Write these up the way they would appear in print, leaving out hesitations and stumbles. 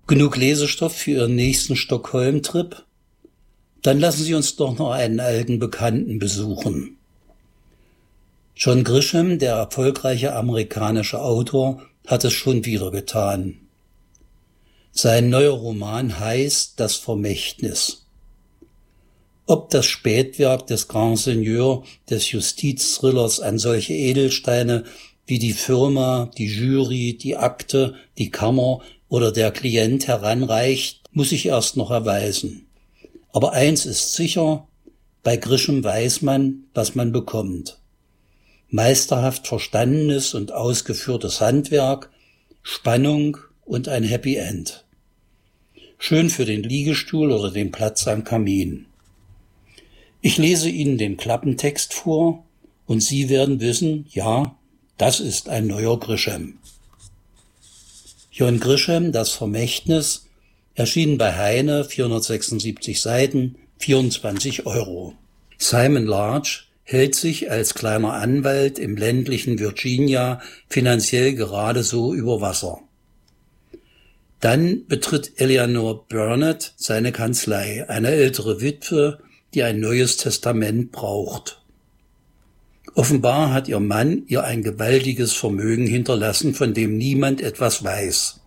Genug Lesestoff für Ihren nächsten Stockholm-Trip? Dann lassen Sie uns doch noch einen alten Bekannten besuchen. John Grisham, der erfolgreiche amerikanische Autor, hat es schon wieder getan. Sein neuer Roman heißt Das Vermächtnis. Ob das Spätwerk des Grand Seigneur des Justizthrillers an solche Edelsteine wie die Firma, die Jury, die Akte, die Kammer oder der Klient heranreicht, muss sich erst noch erweisen. Aber eins ist sicher, bei Grisham weiß man, was man bekommt. Meisterhaft verstandenes und ausgeführtes Handwerk, Spannung und ein Happy End. Schön für den Liegestuhl oder den Platz am Kamin. Ich lese Ihnen den Klappentext vor und Sie werden wissen, ja, das ist ein neuer Grisham. John Grisham, Das Vermächtnis, erschienen bei Heyne, 476 Seiten, 24 €. Simon Large hält sich als kleiner Anwalt im ländlichen Virginia finanziell gerade so über Wasser. Dann betritt Eleanor Burnett seine Kanzlei, eine ältere Witwe, die ein neues Testament braucht. Offenbar hat ihr Mann ihr ein gewaltiges Vermögen hinterlassen, von dem niemand etwas weiß.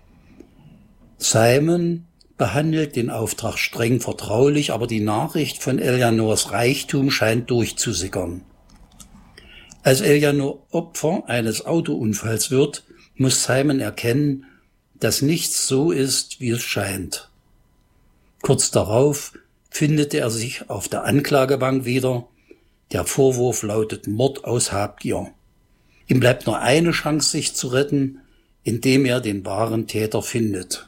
Simon behandelt den Auftrag streng vertraulich, aber die Nachricht von Eleanors Reichtum scheint durchzusickern. Als Eleanor Opfer eines Autounfalls wird, muss Simon erkennen, dass nichts so ist, wie es scheint. Kurz darauf findet er sich auf der Anklagebank wieder. Der Vorwurf lautet Mord aus Habgier. Ihm bleibt nur eine Chance, sich zu retten, indem er den wahren Täter findet.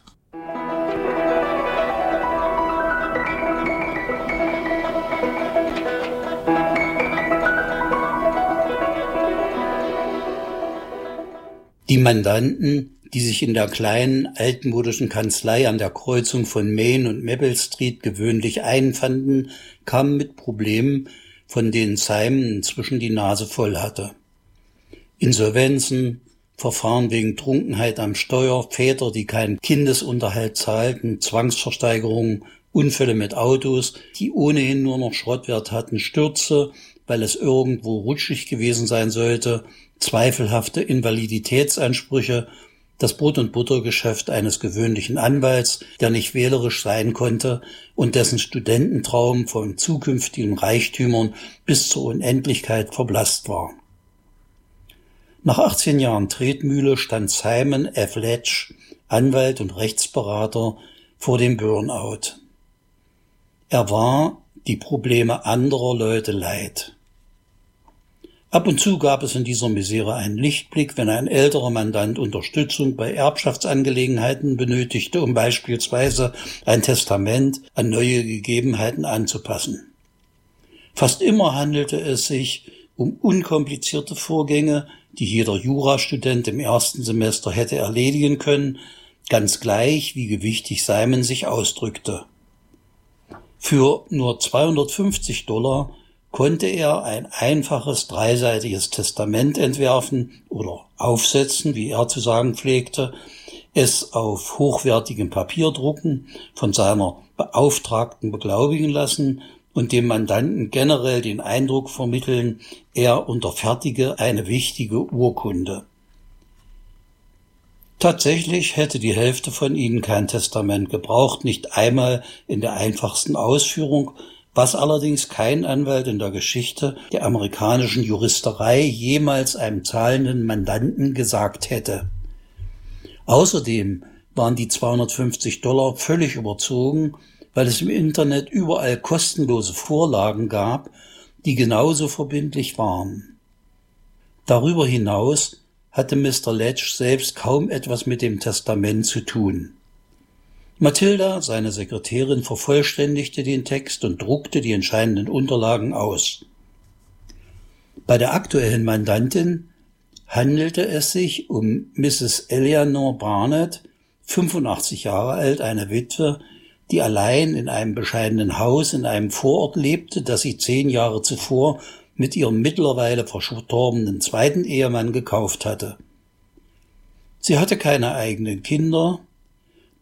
Die Mandanten, die sich in der kleinen, altmodischen Kanzlei an der Kreuzung von Main und Maple Street gewöhnlich einfanden, kamen mit Problemen, von denen Simon inzwischen die Nase voll hatte. Insolvenzen, Verfahren wegen Trunkenheit am Steuer, Väter, die keinen Kindesunterhalt zahlten, Zwangsversteigerungen, Unfälle mit Autos, die ohnehin nur noch Schrottwert hatten, Stürze, weil es irgendwo rutschig gewesen sein sollte, zweifelhafte Invaliditätsansprüche, das Brot- und Buttergeschäft eines gewöhnlichen Anwalts, der nicht wählerisch sein konnte und dessen Studententraum von zukünftigen Reichtümern bis zur Unendlichkeit verblasst war. Nach 18 Jahren Tretmühle stand Simon F. Letch, Anwalt und Rechtsberater, vor dem Burnout. Er war die Probleme anderer Leute leid. Ab und zu gab es in dieser Misere einen Lichtblick, wenn ein älterer Mandant Unterstützung bei Erbschaftsangelegenheiten benötigte, um beispielsweise ein Testament an neue Gegebenheiten anzupassen. Fast immer handelte es sich um unkomplizierte Vorgänge, die jeder Jurastudent im ersten Semester hätte erledigen können, ganz gleich, wie gewichtig Simon sich ausdrückte. Für nur $250 konnte er ein einfaches dreiseitiges Testament entwerfen oder aufsetzen, wie er zu sagen pflegte, es auf hochwertigem Papier drucken, von seiner Beauftragten beglaubigen lassen und dem Mandanten generell den Eindruck vermitteln, er unterfertige eine wichtige Urkunde. Tatsächlich hätte die Hälfte von ihnen kein Testament gebraucht, nicht einmal in der einfachsten Ausführung, was allerdings kein Anwalt in der Geschichte der amerikanischen Juristerei jemals einem zahlenden Mandanten gesagt hätte. Außerdem waren die $250 völlig überzogen, weil es im Internet überall kostenlose Vorlagen gab, die genauso verbindlich waren. Darüber hinaus hatte Mr. Letch selbst kaum etwas mit dem Testament zu tun. Mathilda, seine Sekretärin, vervollständigte den Text und druckte die entscheidenden Unterlagen aus. Bei der aktuellen Mandantin handelte es sich um Mrs. Eleanor Barnett, 85 Jahre alt, eine Witwe, die allein in einem bescheidenen Haus in einem Vorort lebte, das sie 10 Jahre zuvor mit ihrem mittlerweile verstorbenen zweiten Ehemann gekauft hatte. Sie hatte keine eigenen Kinder.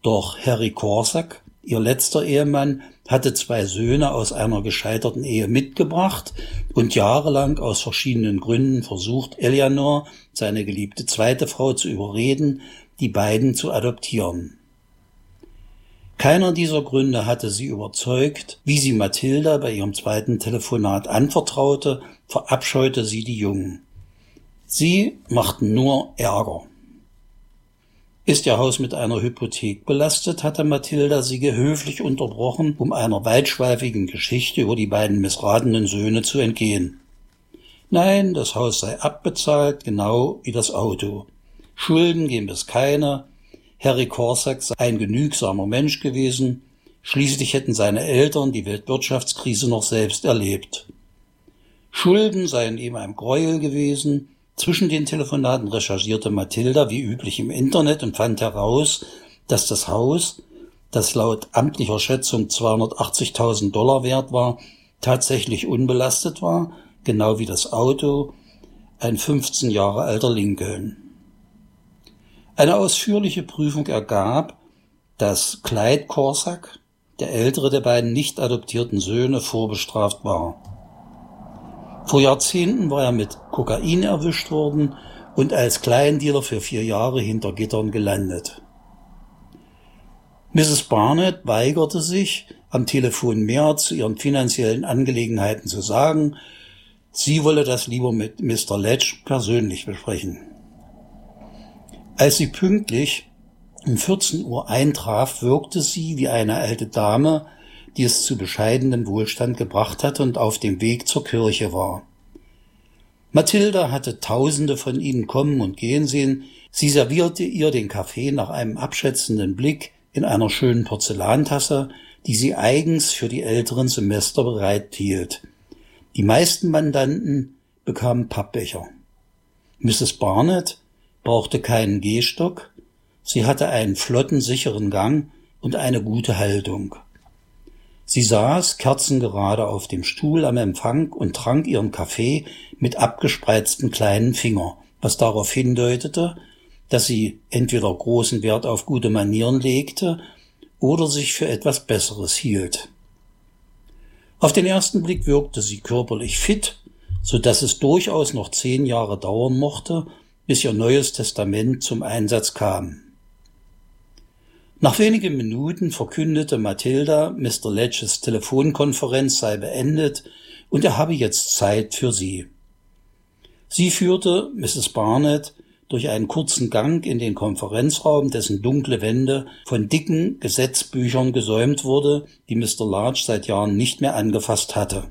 Doch Harry Korsak, ihr letzter Ehemann, hatte 2 Söhne aus einer gescheiterten Ehe mitgebracht und jahrelang aus verschiedenen Gründen versucht, Eleanor, seine geliebte zweite Frau, zu überreden, die beiden zu adoptieren. Keiner dieser Gründe hatte sie überzeugt. Wie sie Mathilda bei ihrem zweiten Telefonat anvertraute, verabscheute sie die Jungen. Sie machten nur Ärger. Ist ihr Haus mit einer Hypothek belastet, hatte Mathilda sie gehöflich unterbrochen, um einer weitschweifigen Geschichte über die beiden missratenen Söhne zu entgehen. Nein, das Haus sei abbezahlt, genau wie das Auto. Schulden gäbe es keine. Harry Korsak sei ein genügsamer Mensch gewesen. Schließlich hätten seine Eltern die Weltwirtschaftskrise noch selbst erlebt. Schulden seien ihm ein Gräuel gewesen. Zwischen den Telefonaten recherchierte Mathilda wie üblich im Internet und fand heraus, dass das Haus, das laut amtlicher Schätzung $280.000 wert war, tatsächlich unbelastet war, genau wie das Auto, ein 15 Jahre alter Lincoln. Eine ausführliche Prüfung ergab, dass Clyde Korsak, der ältere der beiden nicht adoptierten Söhne, vorbestraft war. Vor Jahrzehnten war er mit Kokain erwischt worden und als Kleindealer für 4 Jahre hinter Gittern gelandet. Mrs. Barnett weigerte sich, am Telefon mehr zu ihren finanziellen Angelegenheiten zu sagen. Sie wolle das lieber mit Mr. Ledge persönlich besprechen. Als sie pünktlich um 14 Uhr eintraf, wirkte sie wie eine alte Dame, die es zu bescheidenem Wohlstand gebracht hatte und auf dem Weg zur Kirche war. Mathilda hatte Tausende von ihnen kommen und gehen sehen. Sie servierte ihr den Kaffee nach einem abschätzenden Blick in einer schönen Porzellantasse, die sie eigens für die älteren Semester bereithielt. Die meisten Mandanten bekamen Pappbecher. Mrs. Barnett brauchte keinen Gehstock. Sie hatte einen flotten, sicheren Gang und eine gute Haltung. Sie saß kerzengerade auf dem Stuhl am Empfang und trank ihren Kaffee mit abgespreizten kleinen Fingern, was darauf hindeutete, dass sie entweder großen Wert auf gute Manieren legte oder sich für etwas Besseres hielt. Auf den ersten Blick wirkte sie körperlich fit, so dass es durchaus noch 10 Jahre dauern mochte, bis ihr Neues Testament zum Einsatz kam. Nach wenigen Minuten verkündete Mathilda, Mr. Ledges Telefonkonferenz sei beendet und er habe jetzt Zeit für sie. Sie führte Mrs. Barnett durch einen kurzen Gang in den Konferenzraum, dessen dunkle Wände von dicken Gesetzbüchern gesäumt wurde, die Mr. Large seit Jahren nicht mehr angefasst hatte.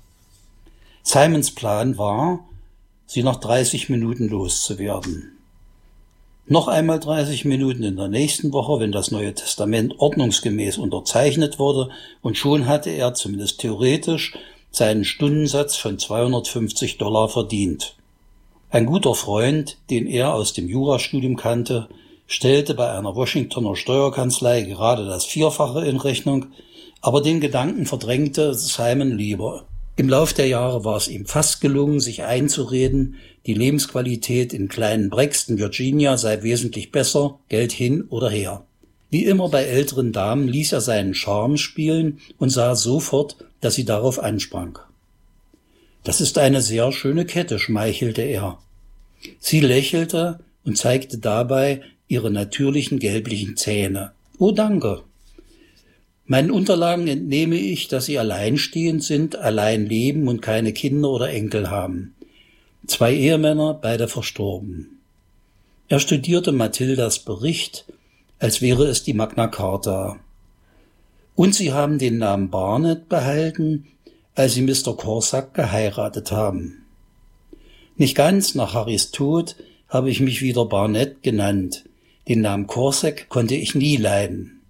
Simons Plan war, sie nach 30 Minuten loszuwerden. Noch einmal 30 Minuten in der nächsten Woche, wenn das Neue Testament ordnungsgemäß unterzeichnet wurde, und schon hatte er, zumindest theoretisch, seinen Stundensatz von $250 verdient. Ein guter Freund, den er aus dem Jurastudium kannte, stellte bei einer Washingtoner Steuerkanzlei gerade das Vierfache in Rechnung, aber den Gedanken verdrängte Simon lieber. Im Lauf der Jahre war es ihm fast gelungen, sich einzureden, die Lebensqualität in kleinen Braxton, Virginia sei wesentlich besser, Geld hin oder her. Wie immer bei älteren Damen ließ er seinen Charme spielen und sah sofort, dass sie darauf ansprang. »Das ist eine sehr schöne Kette«, schmeichelte er. Sie lächelte und zeigte dabei ihre natürlichen gelblichen Zähne. »Oh, danke. Meinen Unterlagen entnehme ich, dass Sie alleinstehend sind, allein leben und keine Kinder oder Enkel haben. 2 Ehemänner, beide verstorben.« Er studierte Mathildas Bericht, als wäre es die Magna Carta. »Und Sie haben den Namen Barnett behalten, als Sie Mr. Korsak geheiratet haben.« »Nicht ganz, nach Harrys Tod habe ich mich wieder Barnett genannt. Den Namen Korsak konnte ich nie leiden.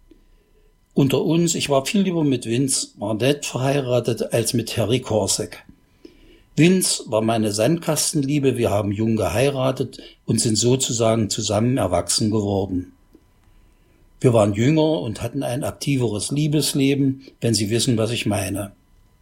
Unter uns, ich war viel lieber mit Vince Barnett verheiratet als mit Harry Korsak. Vince war meine Sandkastenliebe, wir haben jung geheiratet und sind sozusagen zusammen erwachsen geworden. Wir waren jünger und hatten ein aktiveres Liebesleben, wenn Sie wissen, was ich meine.«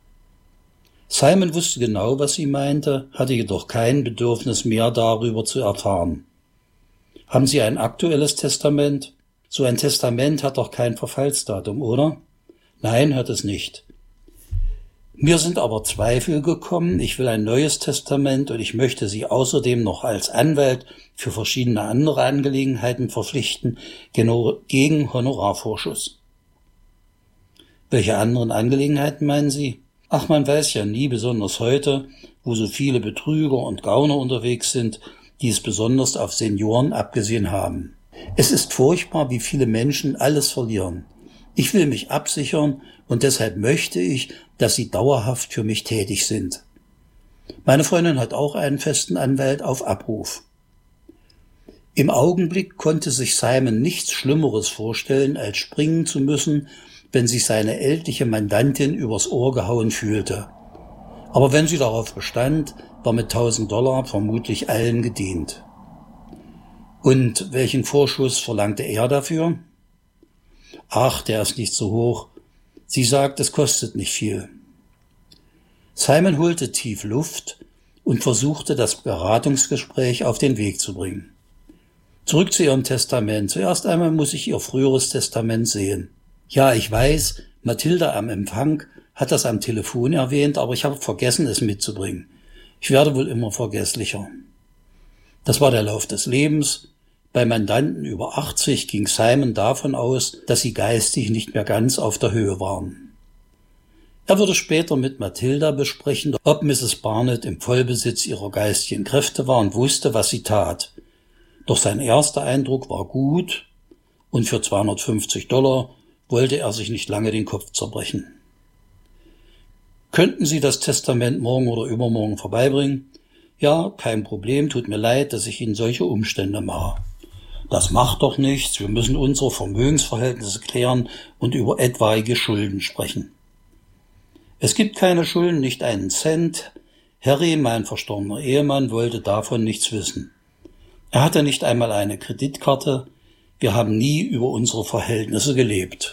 Simon wusste genau, was sie meinte, hatte jedoch kein Bedürfnis mehr darüber zu erfahren. »Haben Sie ein aktuelles Testament?« So ein Testament hat doch kein Verfallsdatum, oder? Nein, hat es nicht. Mir sind aber Zweifel gekommen. Ich will ein neues Testament und ich möchte Sie außerdem noch als Anwalt für verschiedene andere Angelegenheiten verpflichten, genau gegen Honorarvorschuss. Welche anderen Angelegenheiten meinen Sie? Ach, man weiß ja nie, besonders heute, wo so viele Betrüger und Gauner unterwegs sind, die es besonders auf Senioren abgesehen haben. Es ist furchtbar, wie viele Menschen alles verlieren. Ich will mich absichern und deshalb möchte ich, dass Sie dauerhaft für mich tätig sind. Meine Freundin hat auch einen festen Anwalt auf Abruf. Im Augenblick konnte sich Simon nichts Schlimmeres vorstellen, als springen zu müssen, wenn sich seine ältliche Mandantin übers Ohr gehauen fühlte. Aber wenn sie darauf bestand, war mit $1000 vermutlich allen gedient. Und welchen Vorschuss verlangte er dafür? Ach, der ist nicht so hoch. Sie sagt, es kostet nicht viel. Simon holte tief Luft und versuchte, das Beratungsgespräch auf den Weg zu bringen. Zurück zu Ihrem Testament. Zuerst einmal muss ich Ihr früheres Testament sehen. Ja, ich weiß, Mathilda am Empfang hat das am Telefon erwähnt, aber ich habe vergessen, es mitzubringen. Ich werde wohl immer vergesslicher. Das war der Lauf des Lebens. Bei Mandanten über 80 ging Simon davon aus, dass sie geistig nicht mehr ganz auf der Höhe waren. Er würde später mit Mathilda besprechen, ob Mrs. Barnett im Vollbesitz ihrer geistigen Kräfte war und wusste, was sie tat. Doch sein erster Eindruck war gut und für $250 wollte er sich nicht lange den Kopf zerbrechen. Könnten Sie das Testament morgen oder übermorgen vorbeibringen? Ja, kein Problem, tut mir leid, dass ich Ihnen solche Umstände mache. Das macht doch nichts, wir müssen unsere Vermögensverhältnisse klären und über etwaige Schulden sprechen. Es gibt keine Schulden, nicht einen Cent. Harry, mein verstorbener Ehemann, wollte davon nichts wissen. Er hatte nicht einmal eine Kreditkarte. Wir haben nie über unsere Verhältnisse gelebt.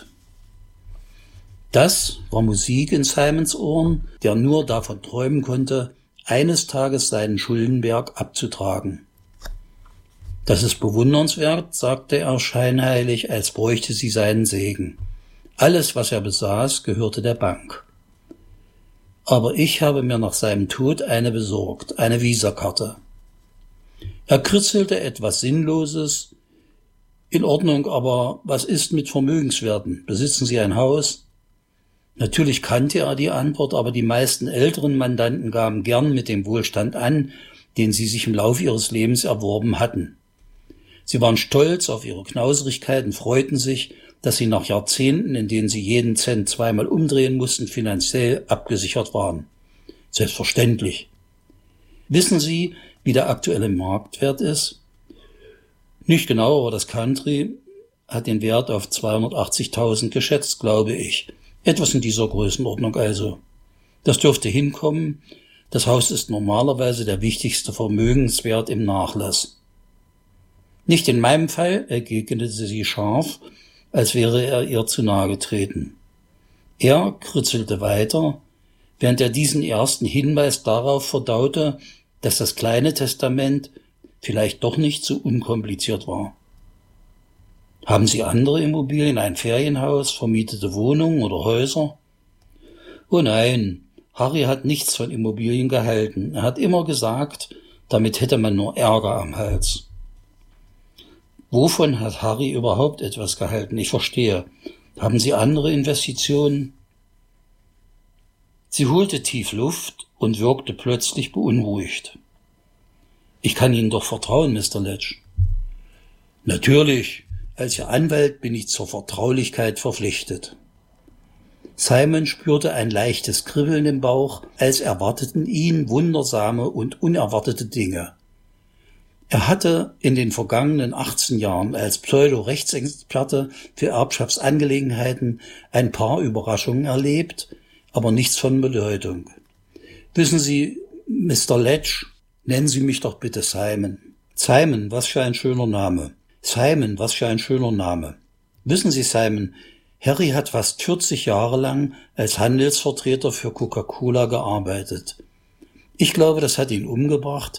Das war Musik in Simons Ohren, der nur davon träumen konnte, eines Tages seinen Schuldenberg abzutragen. Das ist bewundernswert, sagte er scheinheilig, als bräuchte sie seinen Segen. Alles, was er besaß, gehörte der Bank. Aber ich habe mir nach seinem Tod eine besorgt, eine Visakarte. Er kritzelte etwas Sinnloses. In Ordnung, aber was ist mit Vermögenswerten? Besitzen Sie ein Haus? Natürlich kannte er die Antwort, aber die meisten älteren Mandanten gaben gern mit dem Wohlstand an, den sie sich im Laufe ihres Lebens erworben hatten. Sie waren stolz auf ihre Knauserigkeit und freuten sich, dass sie nach Jahrzehnten, in denen sie jeden Cent zweimal umdrehen mussten, finanziell abgesichert waren. Selbstverständlich. Wissen Sie, wie der aktuelle Marktwert ist? Nicht genau, aber das Country hat den Wert auf 280.000 geschätzt, glaube ich. Etwas in dieser Größenordnung also. Das dürfte hinkommen. Das Haus ist normalerweise der wichtigste Vermögenswert im Nachlass. Nicht in meinem Fall, entgegnete sie scharf, als wäre er ihr zu nahe getreten. Er kritzelte weiter, während er diesen ersten Hinweis darauf verdaute, dass das kleine Testament vielleicht doch nicht so unkompliziert war. Haben Sie andere Immobilien, ein Ferienhaus, vermietete Wohnungen oder Häuser? Oh nein, Harry hat nichts von Immobilien gehalten. Er hat immer gesagt, damit hätte man nur Ärger am Hals. Wovon hat Harry überhaupt etwas gehalten? Ich verstehe. Haben Sie andere Investitionen? Sie holte tief Luft und wirkte plötzlich beunruhigt. Ich kann Ihnen doch vertrauen, Mr. Ledge. Natürlich. Als Ihr Anwalt bin ich zur Vertraulichkeit verpflichtet. Simon spürte ein leichtes Kribbeln im Bauch, als erwarteten ihn wundersame und unerwartete Dinge. Er hatte in den vergangenen 18 Jahren als Pseudo-Rechtsexperte für Erbschaftsangelegenheiten ein paar Überraschungen erlebt, aber nichts von Bedeutung. Wissen Sie, Mr. Ledge, nennen Sie mich doch bitte Simon. Simon, was für ein schöner Name. Simon, was für ein schöner Name. Wissen Sie, Simon, Harry hat fast 40 Jahre lang als Handelsvertreter für Coca-Cola gearbeitet. Ich glaube, das hat ihn umgebracht,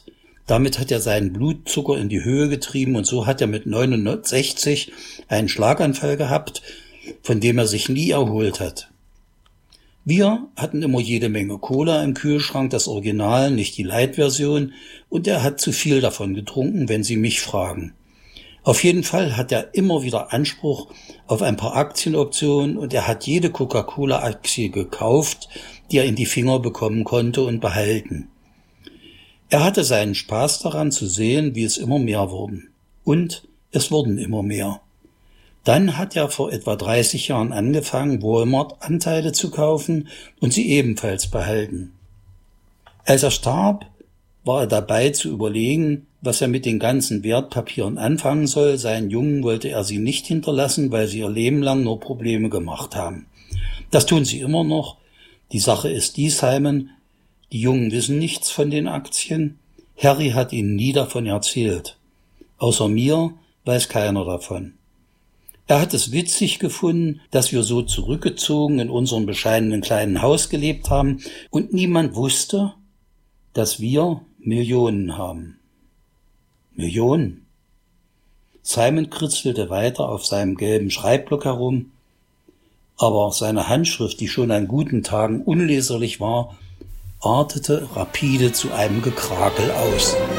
Damit hat er seinen Blutzucker in die Höhe getrieben und so hat er mit 69 einen Schlaganfall gehabt, von dem er sich nie erholt hat. Wir hatten immer jede Menge Cola im Kühlschrank, das Original, nicht die Light-Version, und er hat zu viel davon getrunken, wenn Sie mich fragen. Auf jeden Fall hat er immer wieder Anspruch auf ein paar Aktienoptionen und er hat jede Coca-Cola-Aktie gekauft, die er in die Finger bekommen konnte und behalten. Er hatte seinen Spaß daran zu sehen, wie es immer mehr wurden. Und es wurden immer mehr. Dann hat er vor etwa 30 Jahren angefangen, Walmart-Anteile zu kaufen und sie ebenfalls behalten. Als er starb, war er dabei zu überlegen, was er mit den ganzen Wertpapieren anfangen soll. Seinen Jungen wollte er sie nicht hinterlassen, weil sie ihr Leben lang nur Probleme gemacht haben. Das tun sie immer noch. Die Sache ist die, Simon, die Jungen wissen nichts von den Aktien. Harry hat ihnen nie davon erzählt. Außer mir weiß keiner davon. Er hat es witzig gefunden, dass wir so zurückgezogen in unserem bescheidenen kleinen Haus gelebt haben und niemand wusste, dass wir Millionen haben. Millionen? Simon kritzelte weiter auf seinem gelben Schreibblock herum, aber seine Handschrift, die schon an guten Tagen unleserlich war, artete rapide zu einem Gekrakel aus.